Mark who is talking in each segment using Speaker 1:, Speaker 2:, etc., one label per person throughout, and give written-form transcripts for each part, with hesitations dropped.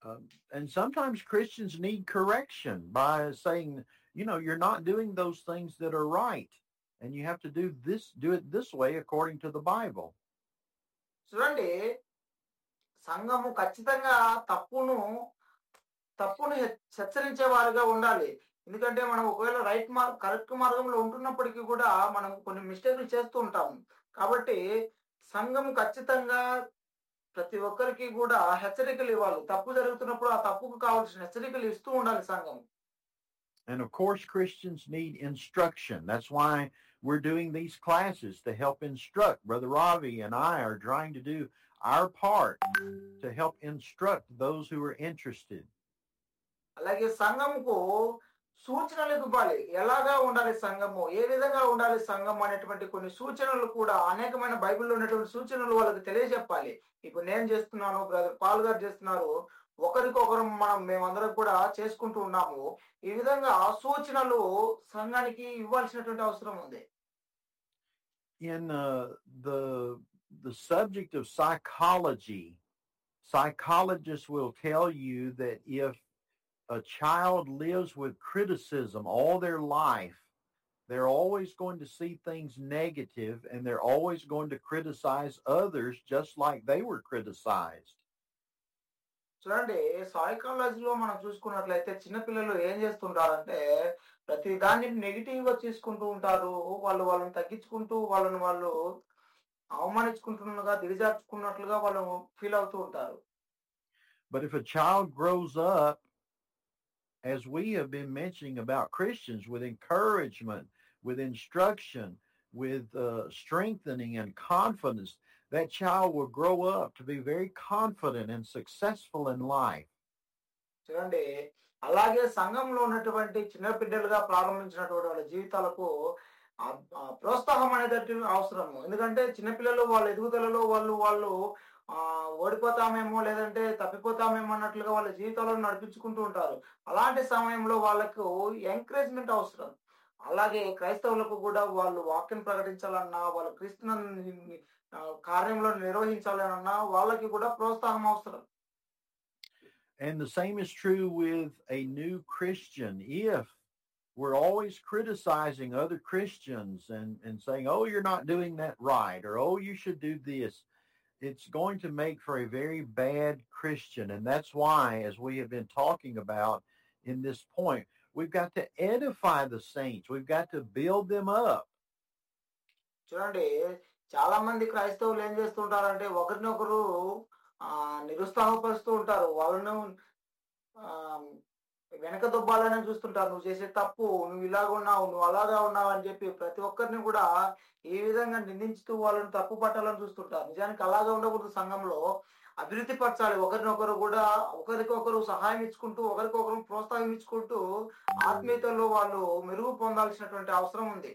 Speaker 1: And sometimes Christians need correction by saying, you're not doing those things that are right. And you have to do it this way according to the Bible.
Speaker 2: చూడండి, సంఘము ఖచ్చితంగా తప్పును హెచ్చరించే వారుగా ఉండాలి. ఎందుకంటే మనం ఒకవేళ కరెక్ట్ మార్గంలో ఉంటున్నప్పటికీ కూడా మనం కొన్ని మిస్టేక్లు చేస్తూ ఉంటాము. కాబట్టి సంఘం ఖచ్చితంగా ప్రతి ఒక్కరికి కూడా హెచ్చరికలు ఇవ్వాలి. తప్పు జరుగుతున్నప్పుడు ఆ తప్పుకు కావాల్సిన హెచ్చరికలు ఇస్తూ ఉండాలి సంఘం.
Speaker 1: And of course, Christians need instruction. That's why we're doing these classes to help instruct. Brother Ravi and I are trying to do our part to help instruct those who are interested.
Speaker 2: అలాగే సంఘముకు సూచనలు ఇవ్వాలి. ఎలాగా ఉండాలి సంఘము, ఏ విధంగా ఉండాలి సంఘం అనేటువంటి కొన్ని సూచనలు కూడా అనేకమైన బైబిల్లో ఉన్నటువంటి సూచనలు వాళ్ళకి తెలియజెప్పాలి. ఇప్పుడు నేను చేస్తున్నాను, బ్రదర్ పాల్ గారు చేస్తున్నారు, ఒకరికొకరు మేమందరం కూడా చేసుకుంటూ ఉన్నాము. ఈ విధంగా సూచనలు సంఘానికి ఇవ్వాల్సినటువంటి అవసరం ఉంది.
Speaker 1: In the subject of psychology, psychologists will tell you that if a child lives with criticism all their life, they're always going to see things negative, and they're always going to criticize others just like they were criticized.
Speaker 2: చూడండి, సైకాలజీలో మనం చూసుకున్నట్లయితే చిన్నపిల్లలు ఏం చేస్తుంటారంటే ప్రతి దాన్ని negative గా తీసుకుంటూ ఉంటారు. వాళ్ళని తగ్గించుకుంటూ వాళ్ళు అవమానించుకుంటున్నగా దిగజార్చుకున్నట్లుగా వాళ్ళు ఫీల్ అవుతూ ఉంటారు.
Speaker 1: But if a child grows up, as we have been mentioning about Christians, with encouragement, with instruction, with strengthening and confidence, that child will grow up to be very confident and successful in life.
Speaker 2: చూడండి, అలాగే సంఘంలో ఉన్నటువంటి చిన్న బిడ్డలుగా ప్రారంభించినటువంటి వాళ్ళ జీవితాలకు ప్రోత్సాహం అనేది అవసరము. ఎందుకంటే చిన్నపిల్లలు వాళ్ళ ఎదుగుదలలో వాళ్ళు ఓడిపోతామేమో లేదంటే తప్పిపోతామేమో అన్నట్లుగా వాళ్ళ జీవితాలను నడిపించుకుంటూ ఉంటారు. అలాంటి సమయంలో వాళ్ళకు ఎంకరేజ్మెంట్ అవసరం. అలాగే క్రైస్తవులకు కూడా వాళ్ళు వాక్యం ప్రకటించాలన్నా, వాళ్ళు క్రీస్తు కార్యంలో నిర్వహించాలన్నా వాళ్ళకి కూడా ప్రోత్సాహం అవసరం.
Speaker 1: And the same is true with a new Christian. If we're always criticizing other Christians and saying, oh, you're not doing that right, or oh, you should do this, it's going to make for a very bad Christian. And that's why, as we have been talking about in this point, we've got to edify the saints. We've got to build them up.
Speaker 2: చూడండి, చాలా మంది క్రైస్తవులు ఏం చేస్తుంటారంటే ఒకరినొకరు నిరుత్సాహపరుస్తూ ఉంటారు. వాళ్ళను వెనక దొబ్బాలని చూస్తుంటారు. నువ్వు చేసే తప్పు, నువ్వు ఇలాగ ఉన్నావు, నువ్వు అలాగా ఉన్నావు అని చెప్పి ప్రతి ఒక్కరిని కూడా ఈ విధంగా నిందించుతూ వాళ్ళని తప్పు పట్టాలని చూస్తుంటారు. నిజానికి అలాగా ఉండకూడదు. సంఘంలో అభివృద్ధి పరచాలి. ఒకరికొకరు సహాయం ఇచ్చుకుంటూ, ఒకరికొకరు ప్రోత్సాహం ఇచ్చుకుంటూ ఆత్మీయతలో వాళ్ళు మెరుగు పొందాల్సినటువంటి అవసరం ఉంది.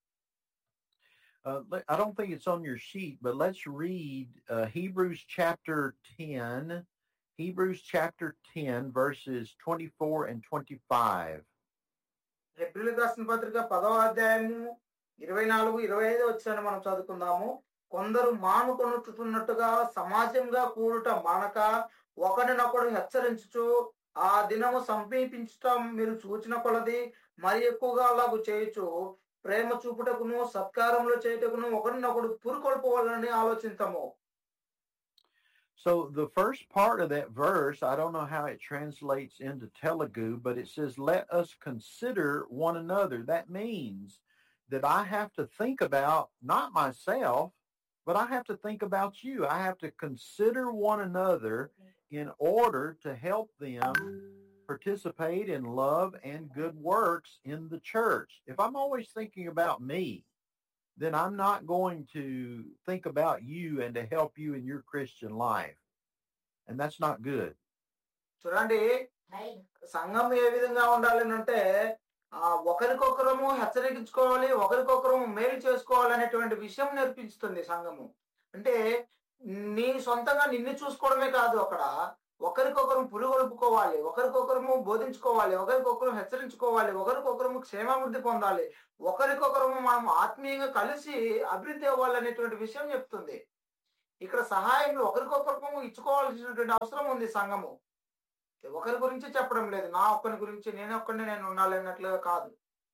Speaker 1: I don't think it's on your sheet, but let's read Hebrews chapter 10. Hebrews chapter 10, verses 24 and 25.
Speaker 2: హెబ్రీయులకు రాసిన పత్రిక 10వ అధ్యాయము 24-25 వచనాన్ని మనం చదువుకుందాము. కొందరు మానుకొనుచున్నట్టుగా సమాజంగా కూడుట మానక ఒకరినొకడు హెచ్చరించుచు ఆ దినము సమీపించుట మీరు చూచిన కొలది మరి ఎక్కువగా అలాగూ చేయొచ్చు. ప్రేమ చూపుటకును సత్కారములు చేయుటకును ఒకరినొకడు పురుకొల్పవాలని ఆలోచించము.
Speaker 1: So the first part of that verse, I don't know how it translates into Telugu, but it says, let us consider one another. That means that I have to think about not myself, but I have to think about you. I have to consider one another in order to help them participate in love and good works in the church. If I'm always thinking about me, then I'm not going to think about you and to help you in your Christian life. And that's not good.
Speaker 2: చూడండి, సంఘం ఏ విధంగా ఉండాలి అంటే ఒకరికొకరము హెచ్చరించుకోవాలి, ఒకరికొకరము మేలు చేసుకోవాలి అనేటువంటి విషయం నేర్పిస్తుంది సంఘము. అంటే నీ సొంతంగా నిన్ను చూసుకోవడమే కాదు, అక్కడ ఒకరికొకరు పురుగొల్పుకోవాలి, ఒకరికొకరము బోధించుకోవాలి, ఒకరికొకరు హెచ్చరించుకోవాలి, ఒకరికొకరము క్షేమాభివృద్ధి పొందాలి, ఒకరికొకరము మనం ఆత్మీయంగా కలిసి అభివృద్ధి అవ్వాలనేటువంటి విషయం చెప్తుంది. ఇక్కడ సహాయంలో ఒకరికొకరు ఇచ్చుకోవాల్సినటువంటి అవసరం ఉంది సంఘము. ఒకరి గురించి చెప్పడం లేదు. నా ఒక్కని గురించి నేను ఉండాలి అన్నట్లుగా కాదు.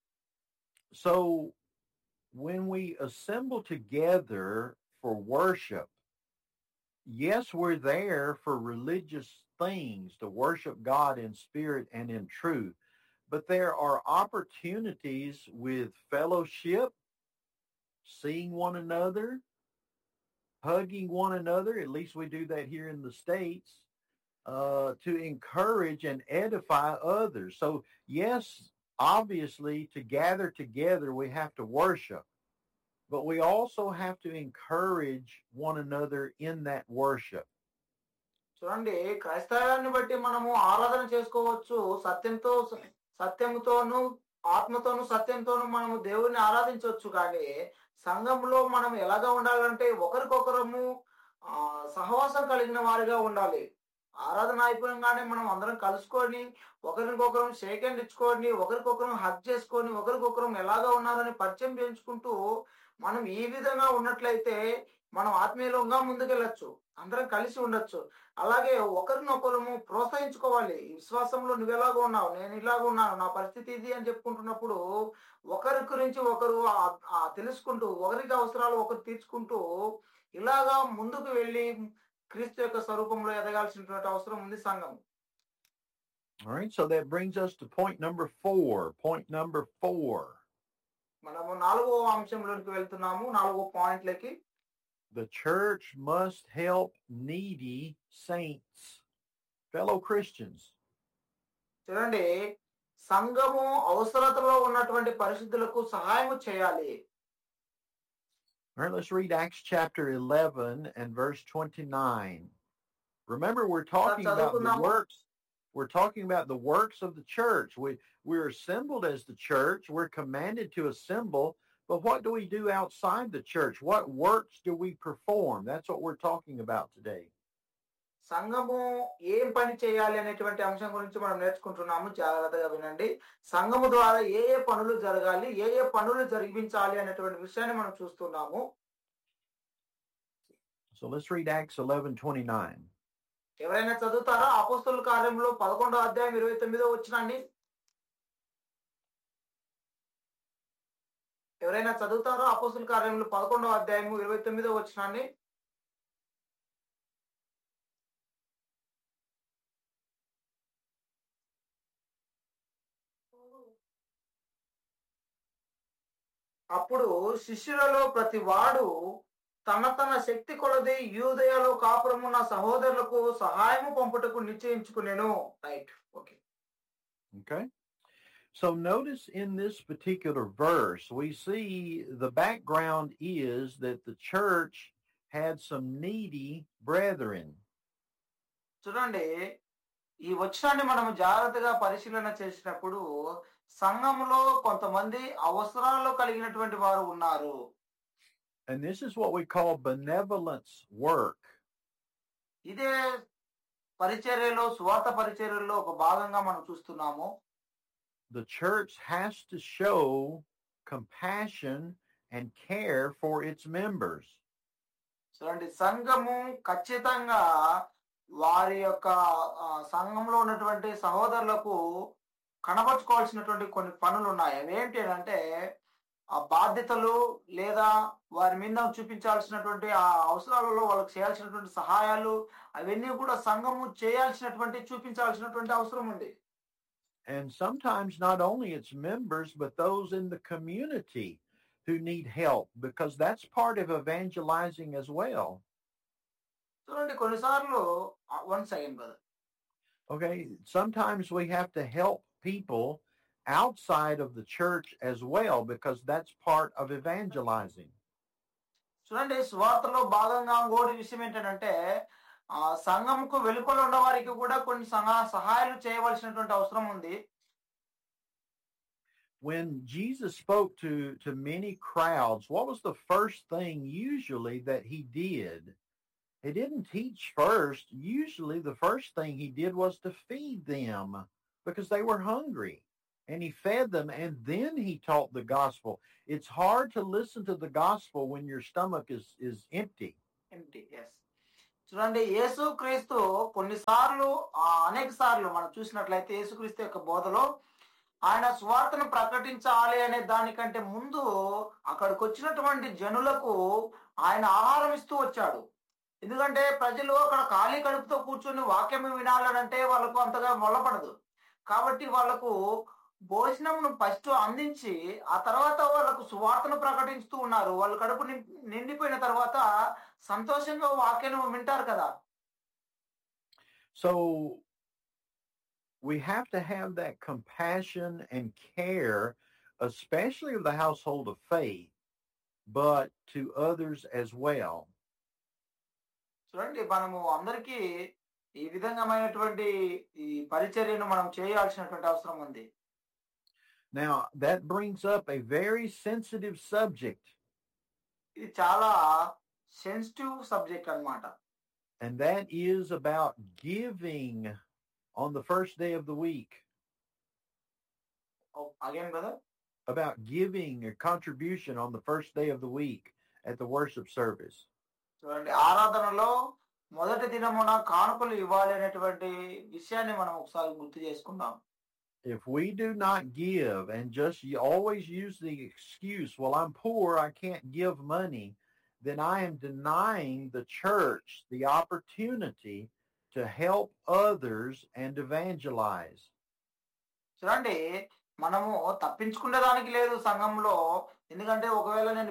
Speaker 1: So when we assemble together for worship, yes, we're there for religious things to worship God in spirit and in truth, but there are opportunities with fellowship, seeing one another, hugging one another. At least we do that here in the States, to encourage and edify others. So yes, obviously to gather together, we have to worship, but we also have to encourage one another in that worship.
Speaker 2: చూడండి, క్రైస్తవాన్ని బట్టి మనము ఆరాధన చేసుకోవచ్చు. సత్యముతోను ఆత్మతోను సత్యంతోను మనము దేవుడిని ఆరాధించవచ్చు. కానీ సంఘంలో మనం ఎలాగా ఉండాలంటే ఒకరికొకరము సహవాసం కలిగిన వారిగా ఉండాలి. ఆరాధన అయిపోయంగానే మనం అందరం కలుసుకొని ఒకరికొకరం షేక్ హ్యాండ్ ఇచ్చుకొని ఒకరికొకరం హగ్ చేసుకొని ఒకరికొకరం ఎలాగా ఉన్నారని పరిచయం చేయించుకుంటూ మనం ఈ విధంగా ఉన్నట్లయితే మనం ఆత్మీయంగా ముందుకెళ్ళొచ్చు, అందరం కలిసి ఉండొచ్చు. అలాగే ఒకరినొకరము ప్రోత్సహించుకోవాలి. విశ్వాసంలో నువ్వు ఎలాగో ఉన్నావు, నేను ఇలాగ ఉన్నాను, నా పరిస్థితి ఇది అని చెప్పుకుంటున్నప్పుడు ఒకరి గురించి ఒకరు తెలుసుకుంటూ ఒకరికి అవసరాలు ఒకరు తీర్చుకుంటూ ఇలాగా ముందుకు వెళ్ళి క్రీస్తు యొక్క స్వరూపంలో ఎదగాల్సినటువంటి అవసరం ఉంది సంఘం.
Speaker 1: All right, so that brings us to point number 4. Point number 4.
Speaker 2: మనము 4వ అంశంలోకి వెళ్తున్నాము, 4వ పాయింట్లకి.
Speaker 1: The church must help needy saints, fellow Christians.
Speaker 2: చూడండి, సంఘము అవసరతలో ఉన్నటువంటి పరిశుద్ధులకు సహాయం చేయాలి.
Speaker 1: All right, let's read Acts chapter 11 and verse 29. Remember, we're talking about the works. We're talking about the works of the church. We're assembled as the church. We're commanded to assemble. But what do we do outside the church? What works do we perform? That's what we're talking about today.
Speaker 2: సంఘము ఏం పని చేయాలి అనేటువంటి అంశం గురించి మనం నేర్చుకుంటున్నాము. జాగ్రత్తగా వినండి. సంఘము ద్వారా ఏ ఏ పనులు జరగాలి, ఏ ఏ పనులు జరిగించాలి అనేటువంటి విషయాన్ని మనం చూస్తున్నాము.
Speaker 1: So let's read Acts 11:29.
Speaker 2: ఎవరైనా చదువుతారా? అపోస్తలుల కార్యములు 11వ అధ్యాయం 29వ వచనాన్ని ఎవరైనా చదువుతారా? అపోస్తలుల కార్యములు 11వ అధ్యాయం 29వ వచనాన్ని. అప్పుడు శిష్యులలో ప్రతి వాడు తన శక్తి కొలది యూదయలో కాపురమున్న సహోదరులకు సహాయము పంపుటకు నిశ్చయించుకునేను. Right, okay.
Speaker 1: Okay. So notice in this particular verse, we see the background is that the church had some needy brethren.
Speaker 2: చూడండి, ఈ వచనాన్ని మనం జాగ్రత్తగా పరిశీలన చేసినప్పుడు సంఘములో కొంతమంది అవసరాల్లో కలిగినటువంటి వారు ఉన్నారు.
Speaker 1: And this is what we call benevolence work.
Speaker 2: ఇదే పరిచర్యలో, సువార్త పరిచర్యలో ఒక భాగంగా మనం చూస్తున్నాము.
Speaker 1: The church has to show compassion and care for its members.
Speaker 2: చూడండి, సంఘము ఖచ్చితంగా వారి యొక్క సంఘంలో ఉన్నటువంటి సహోదరులకు కనబరుచుకోవాల్సినటువంటి కొన్ని పనులు ఉన్నాయి. అవేంటి అంటే ఆ బాధ్యతలు లేదా వారి మీద చూపించాల్సినటువంటి ఆ అవసరాలలో వాళ్ళకి చేయాల్సినటువంటి సహాయాలు అవన్నీ కూడా సంఘము చేయాల్సినటువంటి చూపించాల్సినటువంటి అవసరం ఉంది.
Speaker 1: And sometimes not only its members, but those in the community who need help, because that's part of evangelizing as well.
Speaker 2: చూడండి, కొన్నిసార్లు one second brother.
Speaker 1: Okay, sometimes we have to help people outside of the church as well, because that's part of evangelizing.
Speaker 2: చూడండి, సువార్తలో భాగంగా ఇంకోటి విషయం ఏంటంటే సంఘంకు వెలుపల ఉన్న వారికి కూడా కొన్ని సహాయాలు చేయవలసినటువంటి అవసరం ఉంది.
Speaker 1: When Jesus spoke to many crowds, what was the first thing usually that he did? He didn't teach first. Usually the first thing he did was to feed them because they were hungry. And he fed them, and then he taught the gospel. It's hard to listen to the gospel when your stomach is empty.
Speaker 2: Empty, yes. చూడండి, యేసుక్రీస్తు కొన్నిసార్లు అనేక సార్లు మనం చూసినట్లయితే యేసుక్రీస్తు యొక్క బోధలో ఆయన సువార్తను ప్రకటించాలి అనే దానికంటే ముందు అక్కడికి వచ్చినటువంటి జనులకు ఆయన ఆహారం ఇస్తూ వచ్చాడు. ఎందుకంటే ప్రజలు అక్కడ ఖాళీ కడుపుతో కూర్చొని వాక్యం వినాలనంటే వాళ్ళకు అంతగా మొల్లపడదు. కాబట్టి వాళ్ళకు భోజనంను ఫస్ట్ అందించి ఆ తర్వాత వాళ్ళకు సువార్తను ప్రకటిస్తూ ఉన్నారు. వాళ్ళు కడుపు నిండిపోయిన తర్వాత సంతోషంగా వాక్యం వింటారు కదా.
Speaker 1: So we have to have that compassion and care, especially of the household of faith, but to others as well.
Speaker 2: చూడండి, మనము అందరికీ ఈ విధంగామైనటువంటి ఈ పరిచర్యను మనం చేయాల్సినటువంటి అవసరం ఉంది.
Speaker 1: Now, that brings up a very sensitive subject.
Speaker 2: ఇది చాలా సెన్సిటివ్ సబ్జెక్ట్ అన్నమాట.
Speaker 1: And that is about giving on the first day of the week.
Speaker 2: Again, brother?
Speaker 1: About giving a contribution on the first day of the week at the worship service.
Speaker 2: చూడండి, ఆరాధనలో మొదటి దినమున కానుకలు ఇవ్వాలి అనేటువంటి విషయాన్ని మనం ఒకసారి గుర్తు చేసుకుందాం.
Speaker 1: If we do not give and just always use the excuse, well, I'm poor, I can't give money, then I am denying the church the opportunity to help others and evangelize.
Speaker 2: చూడండి, మనము తప్పించుకునే దానికి లేదు సంఘంలో. ఎందుకంటే ఒకవేళ నేను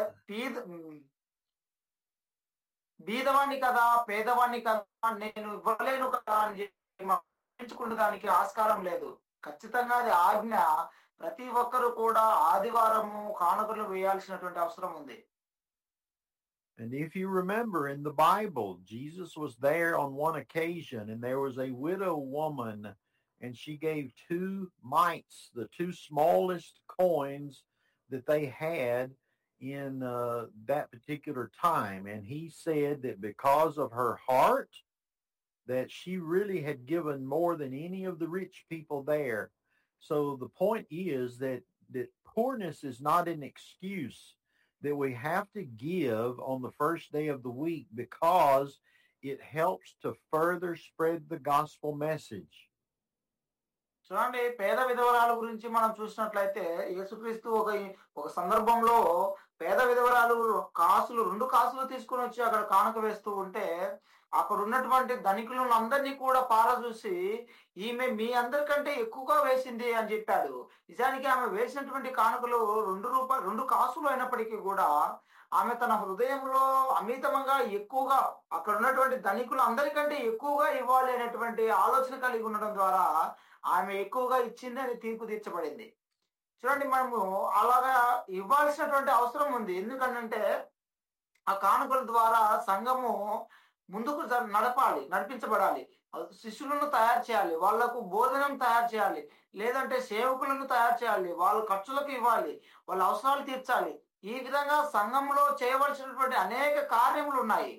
Speaker 2: బీదవాణ్ణి కదా, పేదవాణ్ణి కదా, నేను ఇవ్వలేను కదా అని చెప్పి తప్పించుకునే దానికి ఆస్కారం లేదు. ఖచ్చితంగా అది ఆజ్ఞ. ప్రతి ఒక్కరు కూడా ఆదివారము కానుకలు వేయాల్సినటువంటి అవసరం ఉంది.
Speaker 1: And if you remember in the Bible, Jesus was there on one occasion and there was a widow woman and she gave 2 mites, the 2 smallest coins that they had in that particular time. And he said that because of her heart, that she really had given more than any of the rich people there. So the point is that poorness is not an excuse, that we have to give on the first day of the week because it helps to further spread the gospel message.
Speaker 2: చూడండి, పేద విధవరాల గురించి మనం చూసినట్లయితే యేసుక్రీస్తు ఒక సందర్భంలో పేద విధవరాలు 2 కాసులు తీసుకుని వచ్చి అక్కడ కానుక వేస్తూ ఉంటే అక్కడ ఉన్నటువంటి ధనికులను అందరినీ కూడా పారచూసి ఈమె మీ అందరికంటే ఎక్కువగా వేసింది అని చెప్పాడు. నిజానికి ఆమె వేసినటువంటి కానుకలు 2 కాసులు అయినప్పటికీ కూడా ఆమె తన హృదయంలో అమితంగా ఎక్కువగా అక్కడ ఉన్నటువంటి ధనికులు అందరికంటే ఎక్కువగా ఇవ్వాలి అనేటువంటి ఆలోచన కలిగి ఉండడం ద్వారా ఆమె ఎక్కువగా ఇచ్చింది అని తీర్పు తీర్చబడింది. చూడండి, మనము అలాగా ఇవ్వాల్సినటువంటి అవసరం ఉంది. ఎందుకంటే ఆ కానుకల ద్వారా సంఘము ముందుకు నడిపించబడాలి. శిష్యులను తయారు చేయాలి, వాళ్లకు భోజనం తయారు చేయాలి, లేదంటే సేవకులను తయారు చేయాలి, వాళ్ళ ఖర్చులకు ఇవ్వాలి, వాళ్ళ అవసరాలు తీర్చాలి. ఈ విధంగా సంఘంలో చేయవలసినటువంటి అనేక కార్యములు ఉన్నాయి.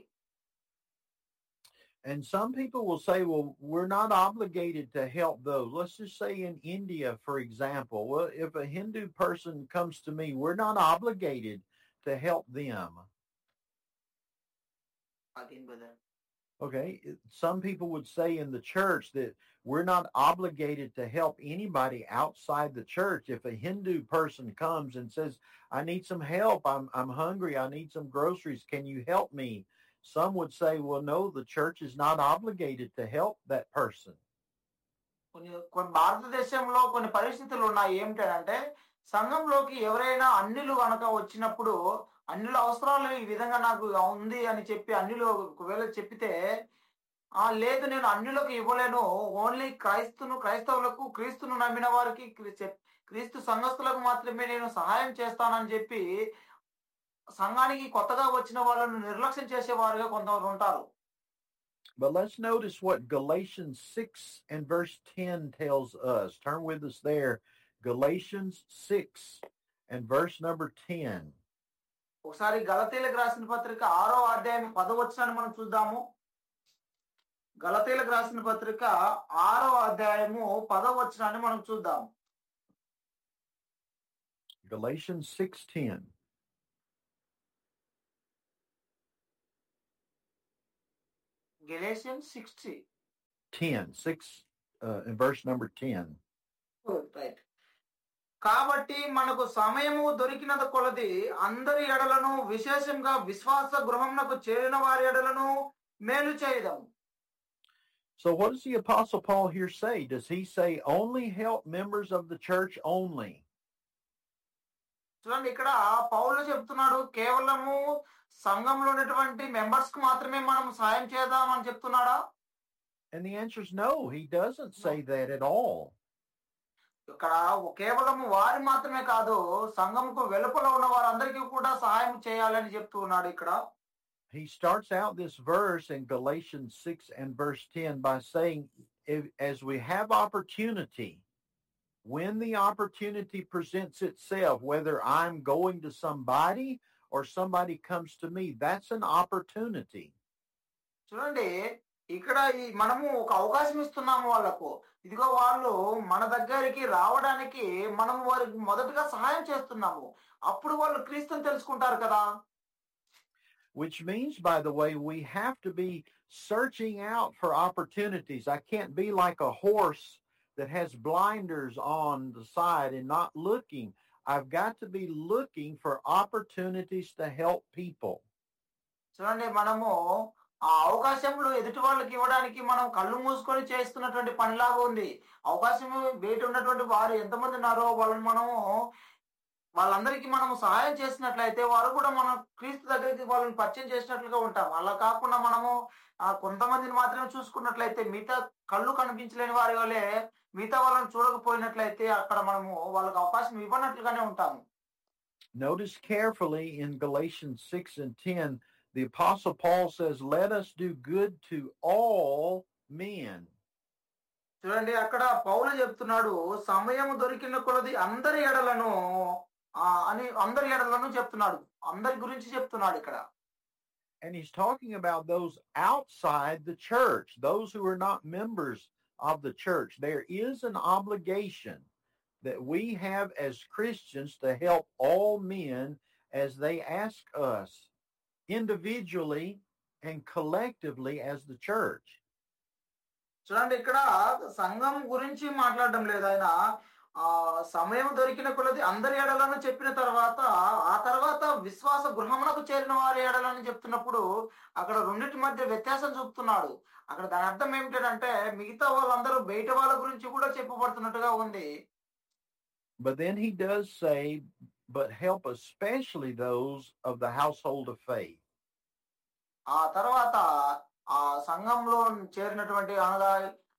Speaker 1: And some people will say, well, we're not obligated to help those. Let's just say in India, for example, well, if a Hindu person comes to me, we're not obligated to help them.
Speaker 2: Again, brother.
Speaker 1: Okay. Some people would say in the church that we're not obligated to help anybody outside the church. If a Hindu person comes and says, I need some help, I'm hungry, I need some groceries, can you help me? Some would say, well, no, the church is not obligated to help that person.
Speaker 2: కొన్ని భారతదేశంలో కొన్ని పరిస్థితులు ఉన్నాయి. ఏమిటంటే సంఘంలోకి ఎవరైనా అన్యులు కనుక వచ్చినప్పుడు అన్యుల అవసరాలు ఈ విధంగా నాకు ఉంది అని చెప్పి అన్యులు ఒకవేళ చెప్పితే లేదు, నేను అన్యులకు ఇవ్వలేను, ఓన్లీ క్రైస్తవులకు, క్రీస్తును నమ్మిన వారికి, క్రీస్తు సంఘస్థులకు మాత్రమే నేను సహాయం చేస్తానని చెప్పి సంఘానికి కొత్తగా వచ్చిన వాళ్ళను నిర్లక్ష్యం చేసేవారుగా కొంతమంది ఉంటారు.
Speaker 1: But let's notice what Galatians 6 and verse 10 tells us. Turn with us there. Galatians 6 and verse number 10.
Speaker 2: ఒకసారి గలతీయులకు రాసిన పత్రిక 6వ అధ్యాయం 10వ వచనాన్ని మనం చూద్దాము. గలతీయులకు రాసిన పత్రిక 6వ అధ్యాయము 10వ వచనాన్ని మనం చూద్దాం.
Speaker 1: Galatians 6:10.
Speaker 2: Galatians 60.
Speaker 1: 6, in verse number 10.
Speaker 2: Good, right. కాబట్టి మనకు సమయము దొరికినంత కొలది అందరి ఎడలను విశేషంగా విశ్వాస గృహమునకు చేరిన వారి ఎడలను మేలు చేయదము.
Speaker 1: So what does the Apostle Paul here say? Does he say only help members of the church only?
Speaker 2: చూడండి, ఇక్కడ పౌలు చెప్తున్నాడు కేవలము సంఘంలో ఉన్నటువంటి మెంబర్స్ కు మాత్రమే మనం సాయం చేద్దామని చెప్తున్నాడా?
Speaker 1: And the answer is no, he doesn't say that at all.
Speaker 2: ఇక్కడ కేవలము వారి మాత్రమే కాదు, సంఘంకు వెలుపల ఉన్న వారందరికీ కూడా సహాయం చేయాలని చెప్తూ ఉన్నాడు ఇక్కడ.
Speaker 1: He starts out this verse in Galatians 6 and verse 10 by saying, as we have opportunity, when the opportunity presents itself, whether I'm going to somebody or somebody comes to me, that's an opportunity.
Speaker 2: చూడండి, ఇక్కడ మనము ఒక అవకాశం ఇస్తున్నాము వాళ్ళకు. ఇదిగో వాళ్ళు మన దగ్గరికి రావడానికి మనము వారికి మొదటగా సహాయం చేస్తున్నాము. అప్పుడు వాళ్ళు క్రీస్తుని తెలుసుకుంటారు కదా.
Speaker 1: Which means, by the way, we have to be searching out for opportunities. I can't be like a horse that has blinders on the side and not looking. I've got to be looking for opportunities to help people.
Speaker 2: చూడండి, మనము ఆ అవకాశంలో ఎదుటి వాళ్ళకి ఇవ్వడానికి మనం కళ్ళు మూసుకొని చేస్తున్నటువంటి పనిలాగా ఉంది. అవకాశం బయట ఉన్నటువంటి వారు ఎంతమంది ఉన్నారో వాళ్ళందరికీ మనము సహాయం చేసినట్లయితే వారు కూడా మనం క్రీస్తు దగ్గరికి వాళ్ళని పరిచయం చేసినట్లుగా ఉంటాం. అలా కాకుండా మనము కొంతమందిని మాత్రమే చూసుకున్నట్లయితే, మిగతా కళ్ళు కనిపించలేని వారి వల్లే మిగతా వాళ్ళని చూడకపోయినట్లయితే అక్కడ మనము వాళ్ళకి అవకాశం ఇవ్వనట్లుగానే ఉంటాము.
Speaker 1: Notice carefully in Galatians 6 and 10, the Apostle Paul says, let us do good to all men.
Speaker 2: చూడండి, అక్కడ పౌలు చెప్తున్నాడు సమయం దొరికిన కొలది అందరి ఎడలను చెప్తున్నాడు. అందరి గురించి చెప్తున్నాడు ఇక్కడ.
Speaker 1: And he's talking about those outside the church, those who are not members of the church. There is an obligation that we have as Christians to help all men as they ask us, individually and collectively as the church.
Speaker 2: చూడండి, ఇక్కడ సంఘం గురించి మాట్లాడడం లేదు ఆయన. సమయం దొరికిన కొలది అందరి ఎడలను చెప్పిన తర్వాత ఆ తర్వాత విశ్వాస గృహమునకు చేరిన వారి ఎడలని చెప్తున్నప్పుడు అక్కడ రెండింటి మధ్య వ్యత్యాసం చూపుతున్నాడు. అక్కడ దాని అర్థం ఏమిటంటే మిగతా వాళ్ళందరూ బయట వాళ్ళ గురించి కూడా చెప్పబడుతున్నట్టుగా ఉంది.
Speaker 1: But then he does say, but help especially those of the household of faith.
Speaker 2: ఆ తర్వాత ఆ సంఘంలో చేరినటువంటి అనగా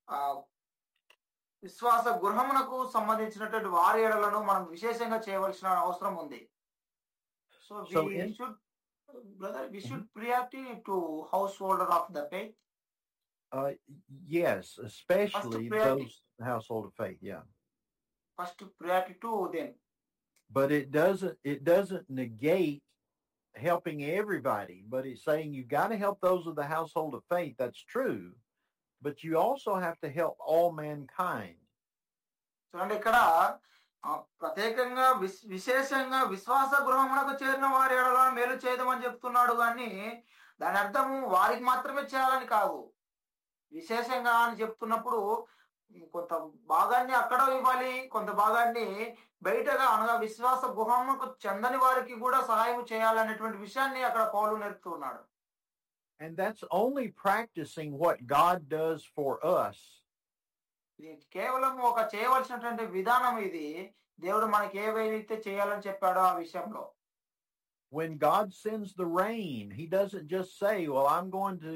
Speaker 2: విశ్వాస గృహమునకు సంబంధించినటువంటి వారి ఎడలను మనం విశేషంగా చేయవలసిన అవసరం ఉంది. So we should priority to householder of the faith.
Speaker 1: Yes, especially those household of faith. Yeah.
Speaker 2: First priority to them.
Speaker 1: But it doesn't negate helping everybody, but it's saying you got to help those of the household of faith. That's true, but you also have to help all mankind.
Speaker 2: చూడండి, ఇక్కడ ప్రత్యేకంగా విశేషంగా విశ్వాస గృహమునకు చేరిన వారి ఎడలను మేలు చేయదమని చెప్తున్నాడు. కానీ దాని అర్థము వారికి మాత్రమే చేయాలని కాదు. విశేషంగా అని చెప్తున్నప్పుడు కొంత భాగాన్ని అక్కడ ఇవ్వాలి, కొంత భాగాన్ని బయటగా అనగా విశ్వాస గృహమునకు చెందని వారికి కూడా సహాయం చేయాలనేటువంటి విషయాన్ని అక్కడ పౌలు నేర్పుతున్నాడు.
Speaker 1: And that's only practicing what God does for us.
Speaker 2: కేవలం ఒక చేయవలసినటువంటి విధానం ఇది. దేవుడు మనకి ఏవైతే చేయాలని చెప్పాడో ఆ విషయంలో.
Speaker 1: When God sends the rain, he doesn't just say, well, I'm going to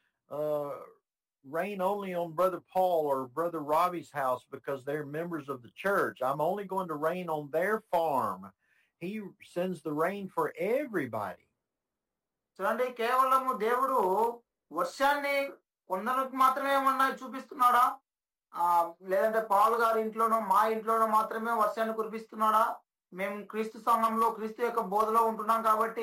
Speaker 1: rain only on Brother Paul or Brother Robbie's house because they're members of the church. I'm only going to rain on their farm. He sends the rain for everybody.
Speaker 2: చూడండి, కేవలము దేవుడు వర్షాన్ని కొందరికి మాత్రమే ఏమన్నా చూపిస్తున్నాడా? లేదంటే Paul గారి ఇంట్లోనో మా ఇంట్లోనో మాత్రమే వర్షాన్ని కురిపిస్తున్నాడా? మేము క్రీస్తు సంఘంలో క్రీస్తు యొక్క బోధలో ఉంటున్నాం కాబట్టి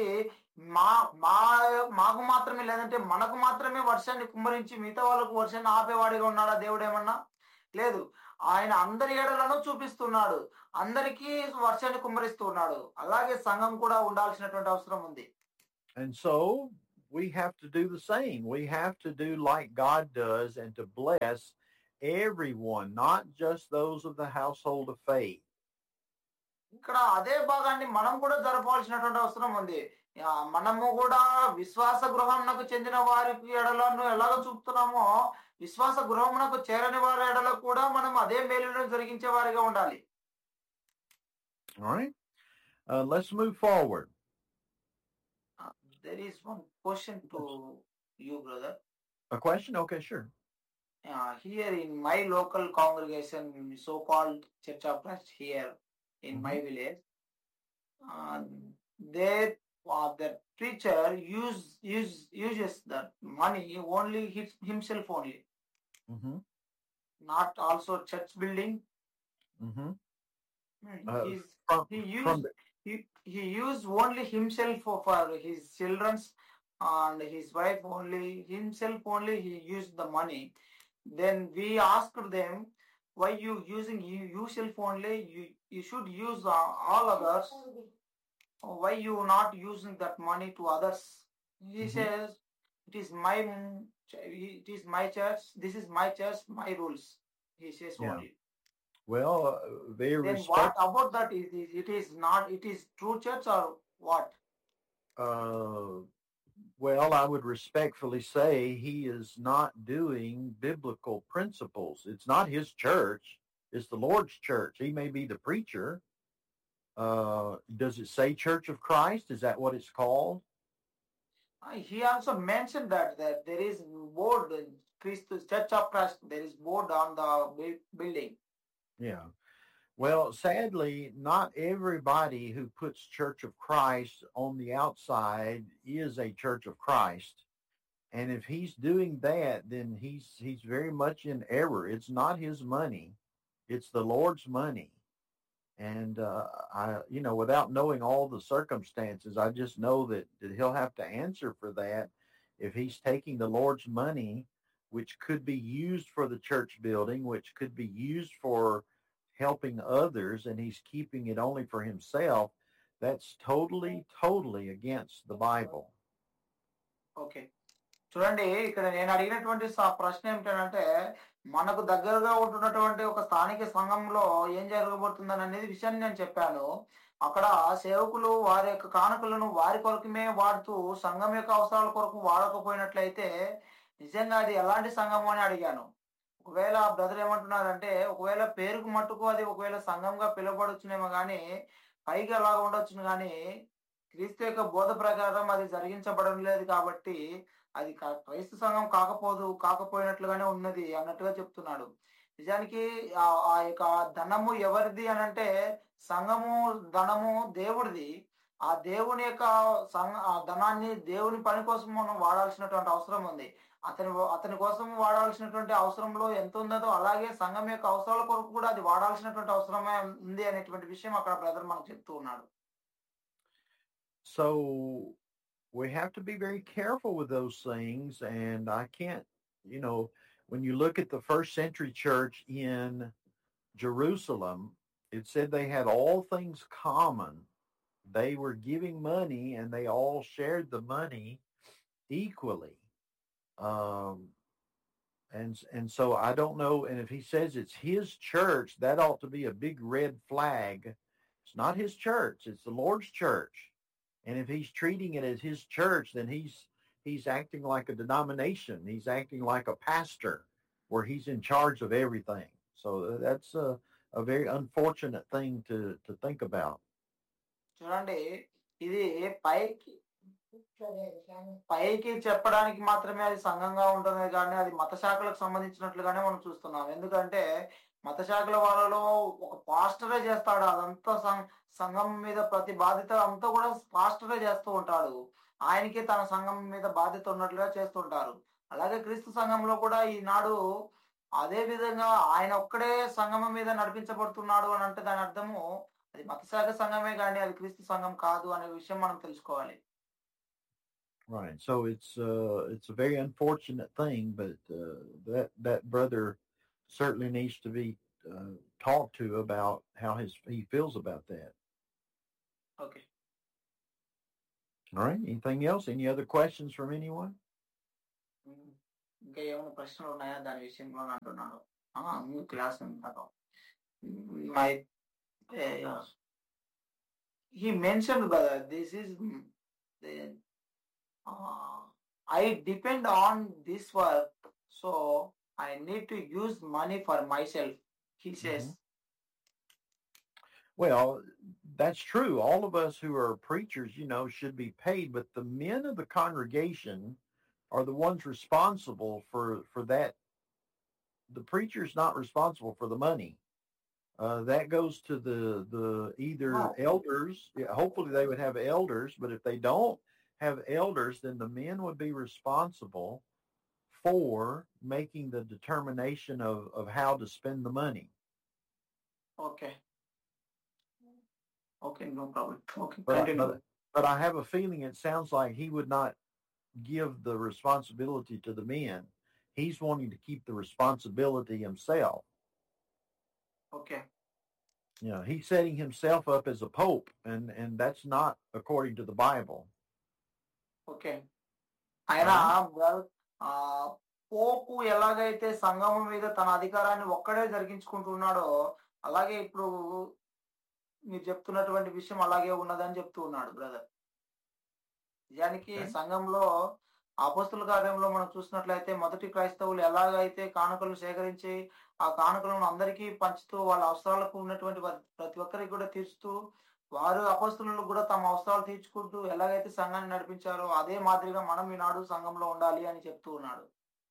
Speaker 2: మాకు మాత్రమే లేదంటే మనకు మాత్రమే వర్షాన్ని కుమ్మరించి మిగతా వాళ్ళకు వర్షాన్ని ఆపేవాడిగా ఉన్నాడా దేవుడు? ఏమన్నా లేదు. ఆయన అందరి ఏడలను చూపిస్తున్నాడు, అందరికీ వర్షాన్ని కుమ్మరిస్తూ ఉన్నాడు. అలాగే సంఘం కూడా ఉండాల్సినటువంటి అవసరం ఉంది.
Speaker 1: And so we have to do the same. We have to do like God does and to bless everyone, not just those of the household of faith.
Speaker 2: ఇక్కడ అదే భాగాన్ని మనం కూడా జరపాల్సినటువంటి అవసరం ఉంది. మనము కూడా విశ్వాస గృహమునకు చెందిన వారికి ఎడలను ఎలాగ చూపుతున్నామో, విశ్వాస గృహమునకు చేరని వారి ఎడల కూడా మనం అదే మేలును జరిగించే వారిగా ఉండాలి.
Speaker 1: All right. Let's move forward.
Speaker 2: There is one question to you, brother.
Speaker 1: A question? Okay, sure.
Speaker 2: Here in my local congregation, so-called Church of Christ here in my village, the preacher uses that money only himself only, not also church building. He used only himself for his children and his wife only, himself only he used the money. Then we asked them, why you using yourself only? You should use all others. Why you not using that money to others? He says, it is my church. This is my church, my rules. He says only.
Speaker 1: Well,
Speaker 2: then what about that? It is true church or what?
Speaker 1: Well, I would respectfully say he is not doing biblical principles. It's not his church. It's the Lord's church. He may be the preacher. Does it say Church of Christ? Is that what it's called?
Speaker 2: He also mentioned that there is board in Christus Church of Christ. There is board on the building.
Speaker 1: Yeah. Well, sadly, not everybody who puts Church of Christ on the outside is a Church of Christ. And if he's doing that, then he's very much in error. It's not his money. It's the Lord's money. And, without knowing all the circumstances, I just know that he'll have to answer for that if he's taking the Lord's money, which could be used for the church building, which could be used for helping others, and he's keeping it only for himself. That's totally against the Bible.
Speaker 2: Okay. చూడండి, ఇక్కడ నేను అడిగినటువంటి ప్రశ్న ఏమిటంటే, మనకు దగ్గరగా ఉంటున్నటువంటి ఒక స్థానిక సంఘంలో ఏం జరగబోతుందని అనేది విషయాన్ని నేను చెప్పాను. అక్కడ సేవకులు వారి యొక్క కానుకలను వారి కొరకుమే వాడుతూ సంఘం యొక్క అవసరాల కొరకు వాడకపోయినట్లయితే నిజంగా అది ఎలాంటి సంఘం అని అడిగాను. ఒకవేళ బ్రదర్ ఏమంటున్నారంటే, ఒకవేళ పేరుకు మట్టుకు అది ఒకవేళ సంఘంగా పిలువబడొచ్చునేమో కానీ పైకి అలాగా ఉండొచ్చును, కానీ క్రీస్తు యొక్క బోధ ప్రకారం అది జరిగించబడం లేదు కాబట్టి అది క్రైస్తవ సంఘం కాకపోయినట్లుగానే ఉన్నది అన్నట్టుగా చెప్తున్నాడు. నిజానికి ఆ యొక్క ధనము ఎవరిది అని అంటే, ధనము దేవుడిది. ఆ దేవుని యొక్క ఆ ధనాన్ని దేవుని పని కోసం మనం వాడాల్సినటువంటి అవసరం ఉంది. అతని కోసం వాడాల్సినటువంటి అవసరంలో ఎంత ఉందో అలాగే సంఘం యొక్క అవసరాల కొరకు కూడా అది వాడాల్సినటువంటి అవసరమే ఉంది అనేటువంటి విషయం అక్కడ బ్రదర్ మనకు చెప్తూ ఉన్నాడు.
Speaker 1: So we have to be very careful with those things, and I can't, when you look at the first century church in Jerusalem, it said they had all things common. They were giving money and they all shared the money equally. And so I don't know. And if he says it's his church, that ought to be a big red flag. It's not his church. It's the Lord's church. And if he's treating it as his church, then he's acting like a denomination. He's acting like a pastor where he's in charge of everything. So that's a very unfortunate thing to think about.
Speaker 2: చూడండి, ఇది పైకి చెప్పడానికి మాత్రమే అది సంఘంగా ఉంటుంది, కానీ అది మత శాఖలకు సంబంధించినట్లుగానే మనం చూస్తున్నాం. ఎందుకంటే మత శాఖల వాళ్ళలో ఒక పాస్టరే చేస్తాడు. అదంతా సంఘం మీద ప్రతి బాధ్యత అంతా కూడా పాస్టరే చేస్తూ ఉంటాడు. ఆయనకి తన సంఘం మీద బాధ్యత ఉన్నట్లుగా చేస్తుంటారు. అలాగే క్రీస్తు సంఘంలో కూడా ఈనాడు అదే విధంగా ఆయన ఒక్కడే సంఘం మీద నడిపించబడుతున్నాడు అని అంటే దాని అర్థము అది మతశాఖ సంఘమే కానీ అది క్రీస్తు సంఘం కాదు అనే విషయం మనం తెలుసుకోవాలి.
Speaker 1: Right. So it's a very unfortunate thing, but that brother certainly needs to be talked to about how he feels about that.
Speaker 2: Okay.
Speaker 1: All right. Anything else? Any other questions from anyone?
Speaker 2: ఇంకా ఏమైనా ప్రశ్నలు ఉన్నాయా దాని విషయంలో అని అంటున్నాడు. Class ఉంటాను. My he mentioned, brother, this is I depend on this work, so I need to use money for myself, he says.
Speaker 1: Well, that's true. All of us who are preachers, should be paid, but the men of the congregation are the ones responsible for that. The preacher's not responsible for the money. That goes to the either elders. Hopefully they would have elders, but if they don't have elders, then the men would be responsible for making the determination of how to spend the money.
Speaker 2: Okay, no problem. Okay,
Speaker 1: but I have a feeling it sounds like he would not give the responsibility to the men. He's wanting to keep the responsibility himself.
Speaker 2: Okay.
Speaker 1: He's setting himself up as a pope, and that's not according to the Bible.
Speaker 2: Okay. ఆయన పోపు ఎలాగైతే సంఘం మీద తన అధికారాన్ని ఒక్కడే జరిగించుకుంటున్నాడో అలాగే ఇప్పుడు మీరు చెప్తున్నటువంటి విషయం అలాగే ఉన్నదని చెప్తూ ఉన్నాడు బ్రదర్. నిజానికి సంఘంలో అపోస్తుల కార్యంలో మనం చూసినట్లయితే మొదటి క్రైస్తవులు ఎలాగైతే కానుకలు సేకరించి ఆ కానుకలను అందరికీ పంచుతూ వాళ్ళ అవసరాలకు ఉన్నటువంటి ప్రతి ఒక్కరికి కూడా తీర్చుతూ వారు అపోస్తులకు కూడా తమ అవసరాలు తీర్చుకుంటూ ఎలాగైతే సంఘాన్ని నడిపించారో అదే మాదిరిగా మనం ఈనాడు సంఘంలో ఉండాలి అని చెప్తూ ఉన్నాడు.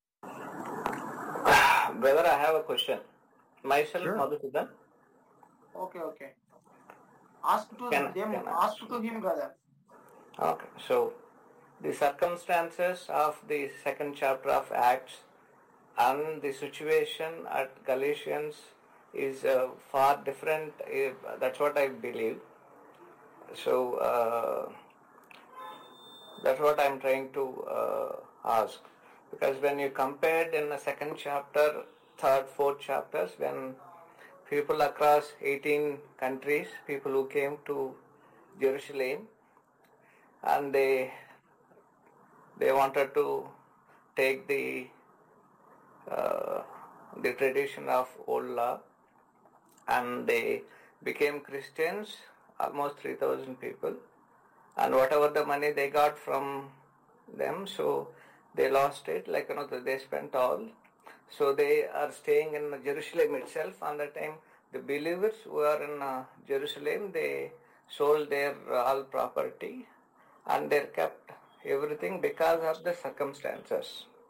Speaker 3: Brother, I have a question. Myself, Madhusudan.
Speaker 2: Okay. Ask to him, brother.
Speaker 3: Okay, so the circumstances of the second chapter of Acts and the situation at Galatians is far different. That's what I believe. So that's what I'm trying to ask. Because when you compared in the second chapter, third, fourth chapters, when people across 18 countries, people who came to Jerusalem, and they wanted to take the tradition of old law, and they became Christians, almost 3,000 people, and whatever the money they got from them, so they lost it, they spent all. So they are staying in Jerusalem itself. On the time, the believers who are in Jerusalem, they sold their all property and they kept everything because of the circumstances.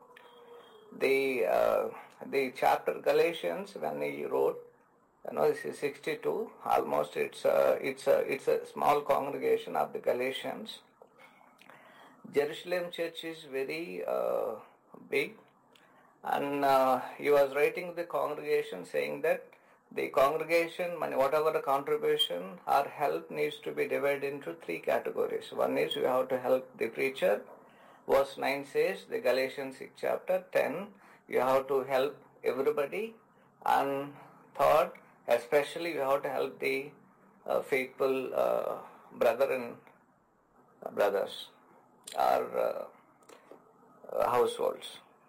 Speaker 3: The chapter Galatians, when he wrote, this is 62. Almost it's a small congregation of the Galatians. Jerusalem church is very big, and he was writing the congregation saying that the congregation, whatever the contribution or help needs to be divided into three categories. One is you have to help the preacher. Verse 9 says, the Galatians 6 chapter 10, you have to help everybody. And third, especially you have to help the faithful brothers or households.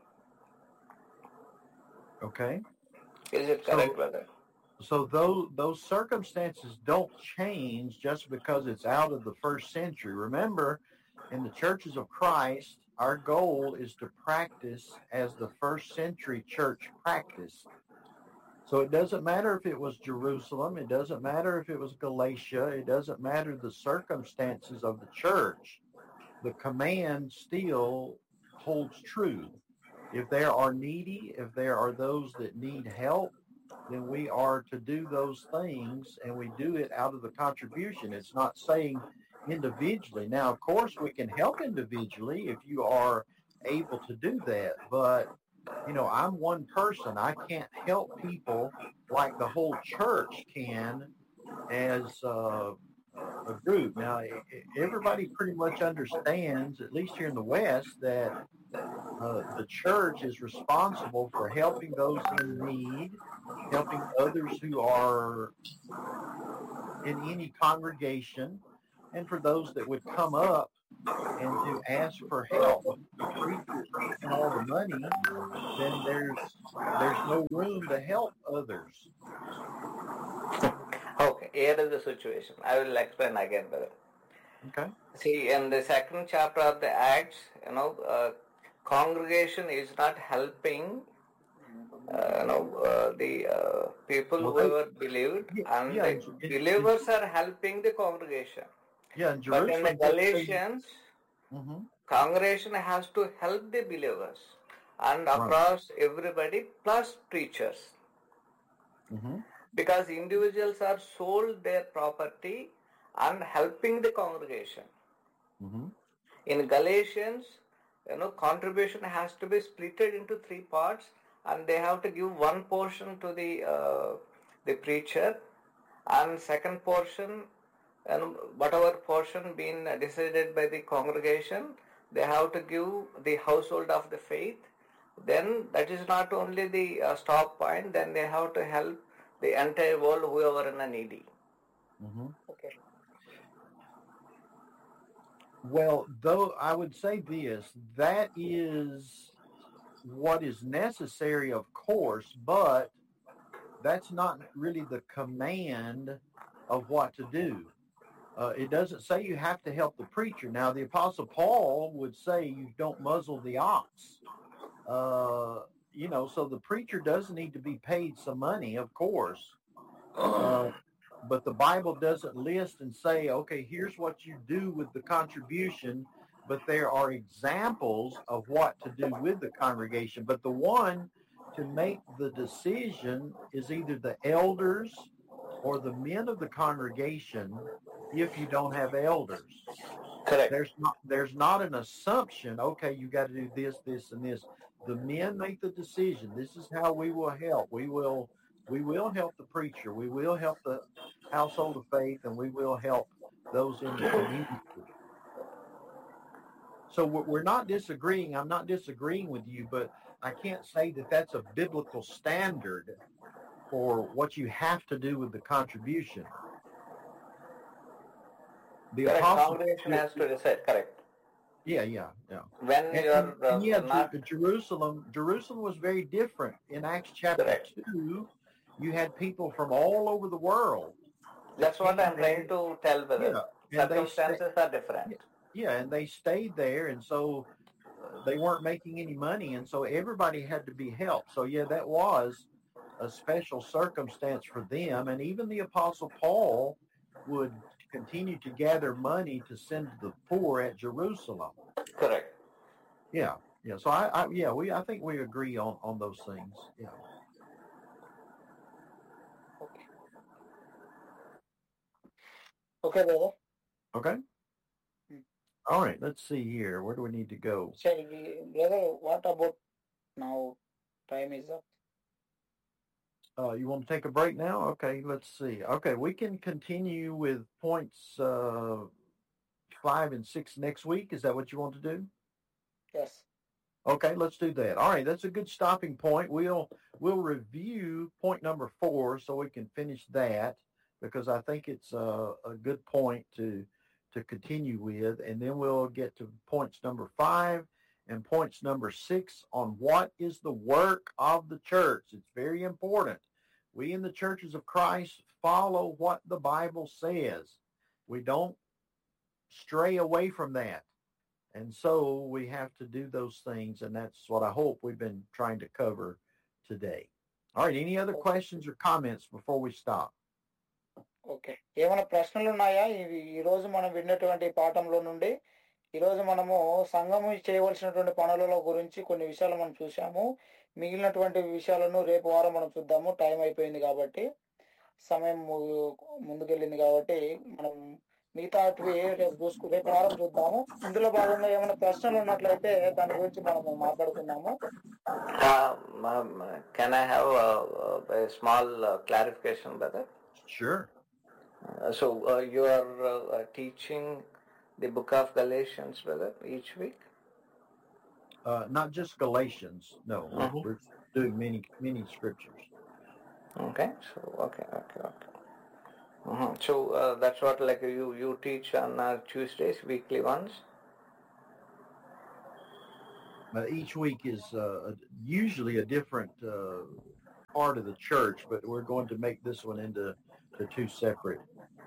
Speaker 1: Okay.
Speaker 3: Is it correct, brother?
Speaker 1: So those circumstances don't change just because it's out of the first century. Remember, in the churches of Christ, our goal is to practice as the first century church practiced. So it doesn't matter if it was Jerusalem, it doesn't matter if it was Galatia, it doesn't matter the circumstances of the church. The command still holds true. If there are needy, if there are those that need help, then we are to do those things, and we do it out of the contribution. It's not saying individually. Now, of course, we can help individually if you are able to do that, but I'm one person. I can't help people like the whole church can as a group. Now, everybody pretty much understands, at least here in the West, that the church is responsible for helping those in need, helping others who are in any congregation, and for those that would come up and to ask for help. But if the preacher's making all the money, then there's no room to help others.
Speaker 3: Okay, here is the situation. I will explain again, brother.
Speaker 1: Okay.
Speaker 3: See, in the second chapter of the Acts, congregation is not helping, the people
Speaker 1: Well,
Speaker 3: who were believed, and the believers are helping the congregation.
Speaker 1: Yeah, in
Speaker 3: But in the
Speaker 1: Jerusalem,
Speaker 3: Galatians, congregation has to help the believers and across everybody plus preachers. Because individuals are sold their property and helping the congregation. In Galatians, contribution has to be splitted into 3 parts, and they have to give one portion to the preacher, and second portion, and whatever portion being decided by the congregation, they have to give the household of the faith. Then that is not only the stop point, then they have to help the entire world, whoever is needy.
Speaker 2: Okay.
Speaker 1: Well, though I would say this, that is what is necessary, of course, but that's not really the command of what to do. It doesn't say you have to help the preacher. Now, the Apostle Paul would say you don't muzzle the ox. So the preacher does need to be paid some money, of course. But the Bible doesn't list and say, okay, here's what you do with the contribution, but there are examples of what to do with the congregation. But the one to make the decision is either the elders or the men of the congregation if you don't have elders.
Speaker 3: Correct.
Speaker 1: There's not an assumption, okay, you got to do this, this, and this. The men make the decision. This is how we will help. We will help the preacher. We will help the household of faith, and we will help those in the community. So we're not disagreeing. I'm not disagreeing with you, but I can't say that that's a biblical standard for what you have to do with the contribution. The
Speaker 3: congregation has to decide. Correct.
Speaker 1: Yeah.
Speaker 3: When
Speaker 1: Jerusalem was very different. In Acts chapter 2, you had people from all over the world.
Speaker 3: That's what I'm trying to tell, brother. Circumstances are different.
Speaker 1: Yeah, and they stayed there, and so they weren't making any money, and so everybody had to be helped. So, yeah, that was a special circumstance for them, and even the Apostle Paul would continue to gather money to send to the poor at Jerusalem.
Speaker 3: Correct.
Speaker 1: Yeah. So I think we agree on those things. Yeah.
Speaker 2: Okay, brother.
Speaker 1: Okay. All right. Let's see here. Where do we need to go?
Speaker 2: Brother, what about now? Time is up.
Speaker 1: You want to take a break now? Okay, let's see. Okay, we can continue with points 5 and 6 next week. Is that what you want to do?
Speaker 2: Yes.
Speaker 1: Okay, let's do that. All right, that's a good stopping point. We'll review point number 4 so we can finish that, because I think it's a good point to continue with, and then we'll get to points number 5 and points number 6 on what is the work of the church. It's very important. We in the churches of Christ follow what the Bible says. We don't stray away from that. And so we have to do those things, and that's what I hope we've been trying to cover today. All right, any other questions or comments before we stop?
Speaker 2: Okay, ఏమైనా ప్రశ్నలు ఉన్నాయా? ఈరోజు మనం విన్నటువంటి పాఠంలో నుండి ఈరోజు మనము సంఘము చేయవలసినటువంటి పనుల గురించి కొన్ని విషయాలు మనం చూసాము. మిగిలినటువంటి విషయాలను రేపు వారం మనం చూద్దాము. టైం అయిపోయింది కాబట్టి, సమయం ముందుకెళ్ళింది కాబట్టి మనం మిగతాటివి రేపు వారం చూద్దాము. ఇందులో భాగంగా ఏమైనా ప్రశ్నలు ఉన్నట్లయితే దాని గురించి మనము మాట్లాడుకుందాము.
Speaker 3: Can I have a small clarification, brother?
Speaker 1: Sure.
Speaker 3: So you are teaching the book of Galatians, brother, each week?
Speaker 1: Not just Galatians, no. We're doing many scriptures.
Speaker 3: Okay. So okay. So that's what, like, you teach on Tuesdays, weekly ones?
Speaker 1: Each week is usually a different part of the church, but we're going to make this one into two separate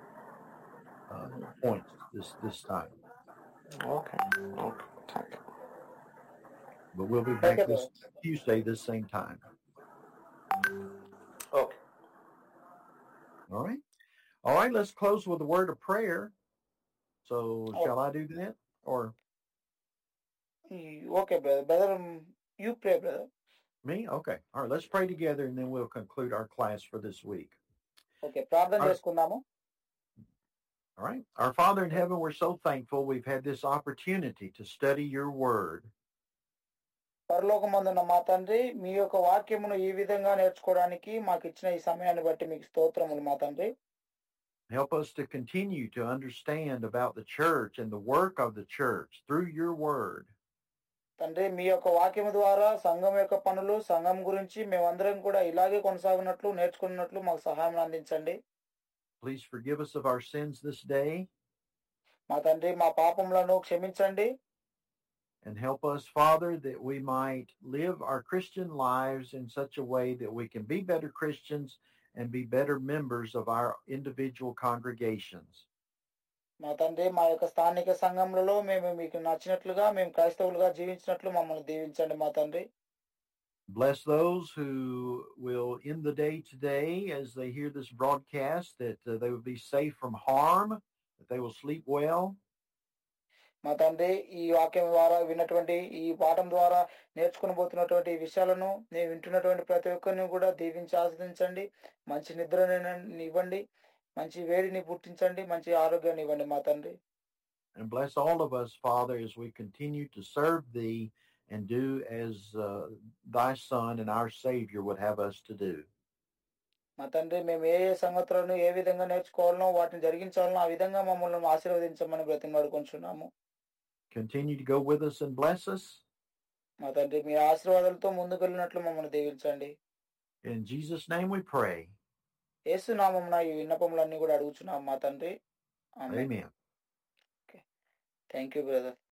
Speaker 1: points this time.
Speaker 3: Okay. Thank you.
Speaker 1: But we'll be back
Speaker 2: Okay,
Speaker 1: this
Speaker 2: brother.
Speaker 1: Tuesday, this same time.
Speaker 3: Okay.
Speaker 1: All right. All right, let's close with a word of prayer. So shall I do that? Or
Speaker 2: Okay, brother. Brother, you pray, brother.
Speaker 1: me? Okay. All right, let's pray together and then we'll conclude our class for this week.
Speaker 2: Okay, ప్రార్థన
Speaker 1: Our-
Speaker 2: చేసుకుందాము.
Speaker 1: All right. Our Father in heaven, we're so thankful we've had this opportunity to study your word.
Speaker 2: పరలోకమందున్న మా తండ్రి, మీ యొక్క వాక్యమును ఈ విధంగా నేర్చుకోవడానికి మాకు ఇచ్చిన ఈ సమయాన్ని బట్టి మీకు స్తోత్రములు మా తండ్రి.
Speaker 1: Help us to continue to understand about the church and the work of the church through your word.
Speaker 2: తండ్రి, మీ యొక్క వాక్యము ద్వారా సంఘం యొక్క పనులు, సంఘం గురించి మేమందరం కూడా ఇలాగే కొనసాగినట్లు నేర్చుకున్నట్లు మాకు సహాయం అందించండి.
Speaker 1: Please forgive us of our sins this day.
Speaker 2: మా తండ్రి, మా పాపములను క్షమించండి.
Speaker 1: And help us, Father, that we might live our Christian lives in such a way that we can be better Christians and be better members of our individual congregations.
Speaker 2: మా తండ్రి, మా యొక్క స్థానిక సంఘములలో మేము మీకు నచ్చినట్లుగా మేము క్రైస్తవులుగా జీవించినట్లు మమ్మల్ని దీవించండి మా తండ్రి.
Speaker 1: Bless those who will end the day today as they hear this broadcast, that they will be safe from harm, that they will sleep well.
Speaker 2: మా తండ్రి, ఈ వాక్యం ద్వారా విన్నటువంటి ఈ పాఠం ద్వారా నేర్చుకుని పోతున్నటువంటి విషయాలను నేను వింటున్నటువంటి ప్రతి ఒక్కరిని కూడా దీవించి ఆస్వాదించండి. మంచి నిద్రని ఇవ్వండి, మంచి వేడిని పుట్టించండి, మంచి ఆరోగ్యాన్ని ఇవ్వండి మా తండ్రి.
Speaker 1: And bless all of us, Father, as we continue to serve Thee and do as Thy Son and our Savior would have us to do.
Speaker 2: మా తండ్రి, మేము ఏ సంగతులను ఏ విధంగా నేర్చుకోవాలనో వాటిని జరిగించాలనో ఆ విధంగా మమ్మల్ని ఆశీర్వదించమని బ్రతిమాడుకుంటున్నాము.
Speaker 1: Continue to go with us and bless us.
Speaker 2: మా తండ్రి, మీ ఆశీర్వాదాలతో ముందుకు వెళ్ళినట్లు మమ్మల్ని దీవించండి.
Speaker 1: In Jesus' name we pray.
Speaker 2: యేసు నామమున ఈ విన్నపములన్నీ కూడా అడుగుచున్నాం మా తండ్రి.
Speaker 1: Amen.
Speaker 2: Thank you brother.